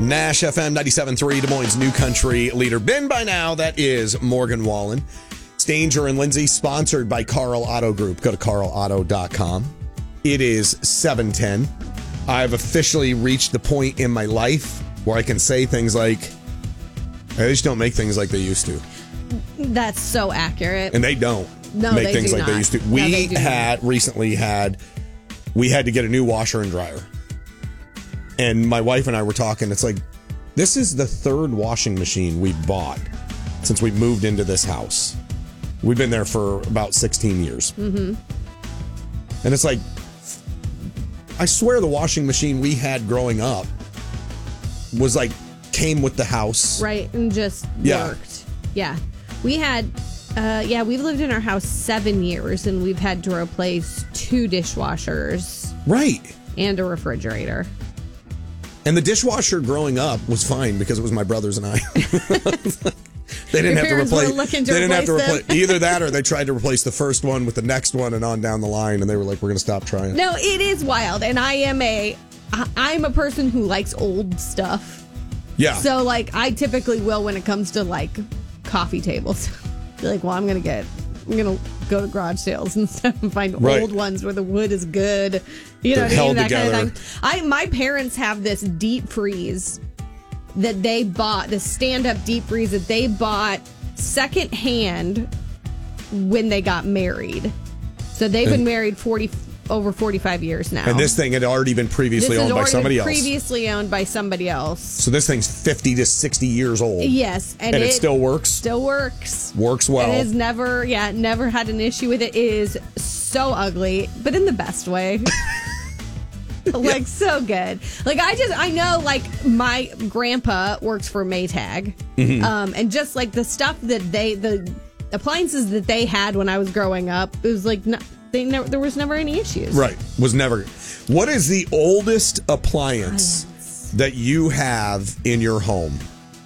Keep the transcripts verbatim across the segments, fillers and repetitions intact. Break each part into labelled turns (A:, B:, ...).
A: Nash F M ninety-seven point three, Des Moines' new country leader. Been by now, that is Morgan Wallen. It's Danger and Lindsay, sponsored by Carl Auto Group. Go to carl auto dot com. It is seven ten. I've officially reached the point in my life where I can say things like, they just don't make things like they used to.
B: That's so accurate.
A: And they don't
B: no,
A: make
B: they
A: things
B: do
A: like
B: not.
A: they used to. We
B: no, they do
A: had
B: not.
A: recently had, we had to get a new washer and dryer. And my wife and I were talking. It's like, this is the third washing machine we bought since we moved into this house. We've been there for about sixteen years.
B: Mm-hmm.
A: And it's like, I swear the washing machine we had growing up was like, came with the house.
B: Right, and just
A: Yeah.
B: worked. Yeah. We had, uh, yeah, we've lived in our house seven years, and we've had to replace two dishwashers.
A: Right.
B: And a refrigerator.
A: And the dishwasher growing up was fine because it was my brothers and I. They didn't
B: Your
A: have to
B: parents were
A: replace.
B: looking to
A: they didn't have to
B: replace them.
A: replace either that, or they tried to replace the first one with the next one, and on down the line. And they were like, "We're going to stop trying."
B: No, it is wild, and I am a, I- I'm a person who likes old stuff.
A: Yeah.
B: So like, I typically will when it comes to like coffee tables. Be like, well, I'm gonna get, I'm gonna go to garage sales and stuff and find
A: Right.
B: old ones where the wood is good. You know
A: They're
B: what I mean?
A: held
B: That kind
A: together.
B: of thing. I my parents have this deep freeze that they bought, the stand-up deep freeze that they bought secondhand when they got married. So they've been
A: And-
B: married forty over forty-five years now.
A: And this thing had already been
B: this
A: previously
B: has
A: owned by
B: already
A: somebody
B: been
A: else.
B: previously owned by somebody else.
A: So this thing's fifty to sixty years old.
B: Yes, and,
A: And it still works?
B: Still works.
A: Works well.
B: It has never, yeah, never had an issue with it. It is so ugly, but in the best way. Like, so good. Like, I just, I know, like, my grandpa works for Maytag.
A: Mhm.
B: Um, and just, like, the stuff that they, the appliances that they had when I was growing up, it was like, no, they never, there was never any issues.
A: Right. Was never. What is the oldest appliance that you have in your home?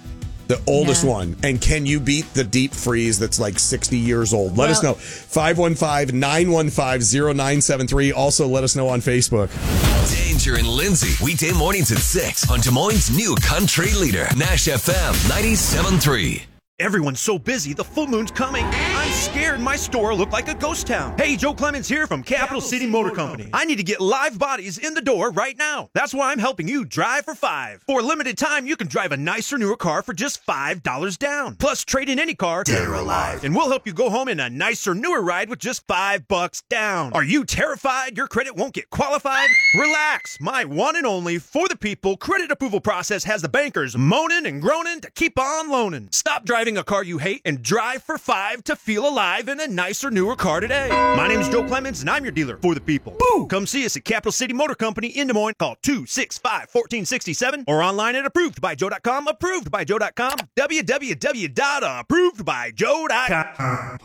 A: The oldest
B: Yeah.
A: one. And can you beat the deep freeze that's like sixty years old? Let us
B: Well-
A: know. five one five, nine one five, zero nine seven three. Also, let us know on Facebook.
C: Danger and Lindsay, weekday mornings at six on Des Moines' new country leader, Nash F M ninety-seven point three.
D: Everyone's so busy, the full moon's coming. I'm scared my store will look like a ghost town. Hey, Joe Clemens here from Capital City Motor Company. I need to get live bodies in the door right now. That's why I'm helping you drive for five. For a limited time, you can drive a nicer, newer car for just five dollars down. Plus, trade in any car, dead or alive, and we'll help you go home in a nicer, newer ride with just five bucks down. Are you terrified your credit won't get qualified? Relax. My one and only for the people credit approval process has the bankers moaning and groaning to keep on loaning. Stop driving a car you hate and drive for five to feel alive in a nicer, newer car today. My name's Joe Clemens, and I'm your dealer for the people. Boo! Come see us at Capital City Motor Company in Des Moines. Call two six five, one four six seven or online at approved by joe dot com. approved by joe dot com. w w w dot approved by joe dot com.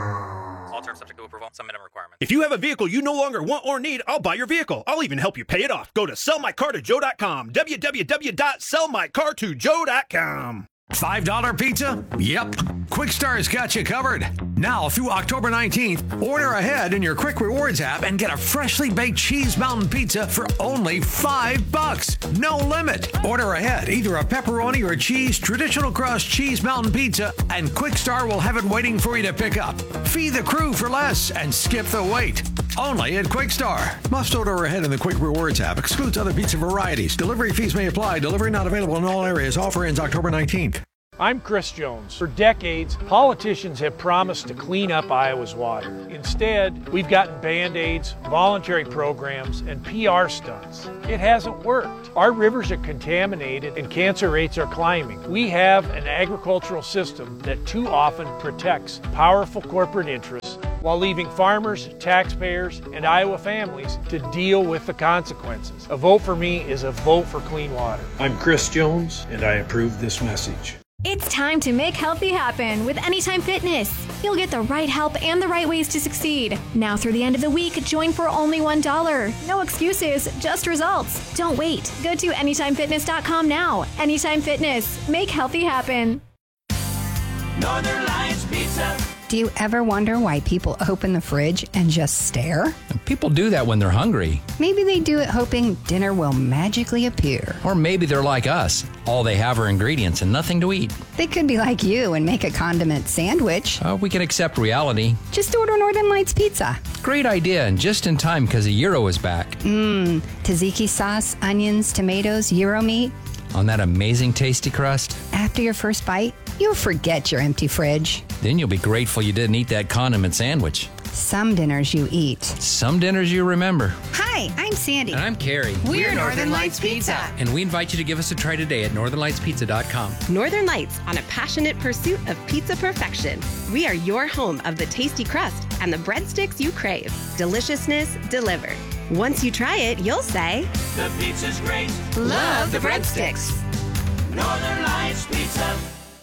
E: All terms subject to approval. Some minimum requirements.
D: If you have a vehicle you no longer want or need, I'll buy your vehicle. I'll even help you pay it off. Go to sell my car to joe dot com. w w w dot sell my car to joe dot com.
F: five dollar pizza? Yep. Quick Star's got you covered. Now through October nineteenth, order ahead in your Quick Rewards app and get a freshly baked cheese mountain pizza for only five bucks. No limit. Order ahead, either a pepperoni or cheese traditional crust cheese mountain pizza, and Quick Star will have it waiting for you to pick up. Feed the crew for less and skip the wait. Only at Quick Star. Must order ahead in the Quick Rewards app. Excludes other pizza varieties. Delivery fees may apply. Delivery not available in all areas. Offer ends October nineteenth.
G: I'm Chris Jones. For decades, politicians have promised to clean up Iowa's water. Instead, we've gotten Band-Aids, voluntary programs, and P R stunts. It hasn't worked. Our rivers are contaminated and cancer rates are climbing. We have an agricultural system that too often protects powerful corporate interests while leaving farmers, taxpayers, and Iowa families to deal with the consequences. A vote for me is a vote for clean water.
H: I'm Chris Jones, and I approve this message.
I: It's time to make healthy happen with Anytime Fitness. You'll get the right help and the right ways to succeed. Now through the end of the week, join for only one dollar. No excuses, just results. Don't wait. Go to anytime fitness dot com now. Anytime Fitness. Make healthy happen.
J: Northern Lights Pizza. Do you ever wonder why people open the fridge and just stare?
K: People do that when they're hungry.
J: Maybe they do it hoping dinner will magically appear.
K: Or maybe they're like us. All they have are ingredients and nothing to eat.
J: They could be like you and make a condiment sandwich.
K: Uh, we can accept reality.
J: Just order Northern Lights Pizza.
K: Great idea, and just in time because the Euro is back.
J: Mmm, tzatziki sauce, onions, tomatoes, Euro meat.
K: On that amazing tasty crust.
J: After your first bite, you'll forget your empty fridge.
K: Then you'll be grateful you didn't eat that condiment sandwich.
J: Some dinners you eat.
K: Some dinners you remember.
J: Hi, I'm Sandy.
K: And I'm Carrie.
J: We're, We're Northern Lights Pizza.
K: And we invite you to give us a try today at northern lights pizza dot com.
L: Northern Lights, on a passionate pursuit of pizza perfection. We are your home of the tasty crust and the breadsticks you crave. Deliciousness delivered. Once you try it, you'll say,
M: the pizza's great.
L: Love the breadsticks.
M: Northern Lights Pizza.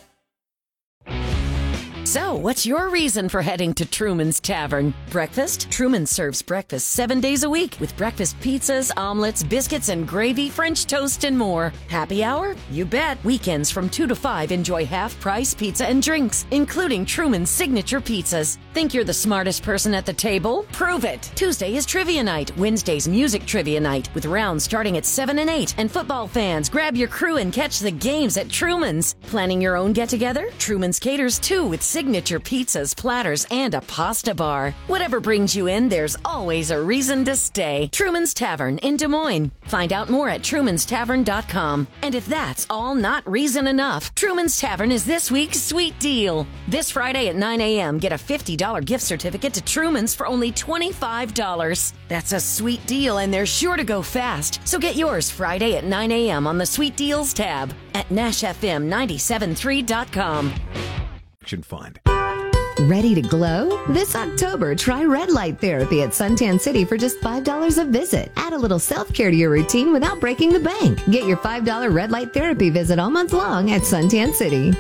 N: So, what's your reason for heading to Truman's Tavern? Breakfast? Truman serves breakfast seven days a week with breakfast pizzas, omelets, biscuits, and gravy, French toast, and more. Happy hour? You bet. Weekends from two to five, enjoy half-price pizza and drinks, including Truman's signature pizzas. Think you're the smartest person at the table? Prove it. Tuesday is trivia night. Wednesday's music trivia night with rounds starting at seven and eight. And football fans, grab your crew and catch the games at Truman's. Planning your own get-together? Truman's caters too with signature pizzas, platters, and a pasta bar. Whatever brings you in, there's always a reason to stay. Truman's Tavern in Des Moines. Find out more at trumans tavern dot com. And if that's all not reason enough, Truman's Tavern is this week's sweet deal. This Friday at nine a.m., get a fifty dollars gift certificate to Truman's for only twenty-five dollars. That's a sweet deal, and they're sure to go fast. So get yours Friday at nine a.m. on the Sweet Deals tab at nash f m nine seven three dot com.
O: Fund.
P: Ready to glow? This October, try red light therapy at Suntan City for just five dollars a visit. Add a little self-care to your routine without breaking the bank. Get your five dollars red light therapy visit all month long at Suntan City.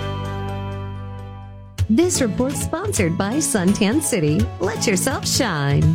P: This report sponsored by Suntan City. Let yourself shine.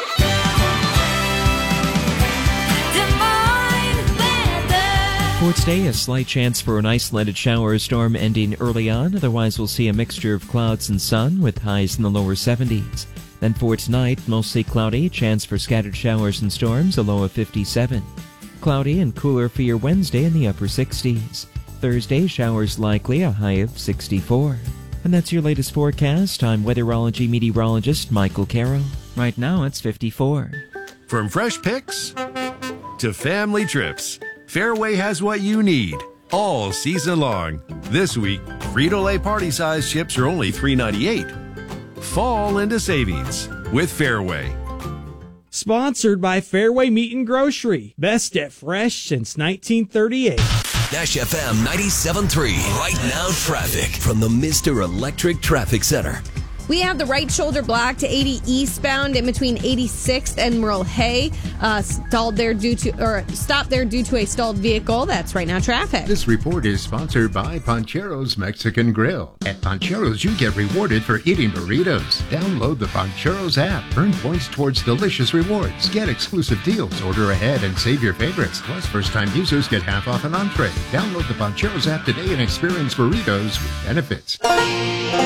Q: For today, a slight chance for an isolated shower or storm ending early on. Otherwise, we'll see a mixture of clouds and sun with highs in the lower seventies. Then for tonight, mostly cloudy, chance for scattered showers and storms, a low of fifty-seven. Cloudy and cooler for your Wednesday in the upper sixties. Thursday, showers likely, a high of sixty-four. And that's your latest forecast. I'm weatherology meteorologist Michael Carroll. Right now, it's fifty-four.
R: From fresh picks to family trips, Fairway has what you need all season long. This week, Frito-Lay party-sized chips are only three ninety-eight. Fall into savings with Fairway.
S: Sponsored by Fairway Meat and Grocery. Best at fresh since nineteen thirty-eight.
C: Nash F M ninety-seven point three. Right now traffic from the Mister Electric Traffic Center.
B: We have the right shoulder block to eighty eastbound in between eighty-sixth and Merle Hay. Uh, stalled there due to, or stopped there due to a stalled vehicle. That's right now traffic.
T: This report is sponsored by Pancheros Mexican Grill. At Pancheros, you get rewarded for eating burritos. Download the Pancheros app. Earn points towards delicious rewards. Get exclusive deals. Order ahead and save your favorites. Plus, first-time users get half off an entree. Download the Pancheros app today and experience burritos with benefits.